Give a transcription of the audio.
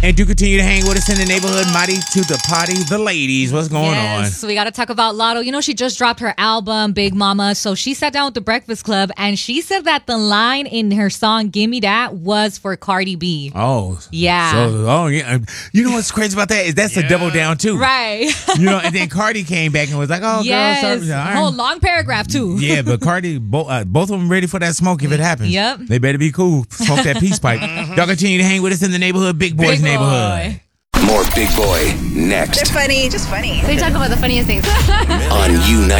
And do continue to hang with us in the neighborhood. Mighty to the party. The ladies, what's going on? So we got to talk about Lotto. You know, she just dropped her album, Big Mama. So she sat down with the Breakfast Club and she said that the line in her song, Gimme That, was for Cardi B. Oh. Yeah. So, yeah. You know what's crazy about that is that's a double down, too. Right. You know, and then Cardi came back and was like, oh, yes. girl, sorry. A whole long paragraph, too. Yeah, but Cardi, both of them ready for that smoke if it happens. Yep. They better be cool. Smoke that peace pipe. Y'all continue to hang with us in the neighborhood, Big Boy's neighborhood. More Big Boy next. They're funny, just funny. They talk about the funniest things. On U90.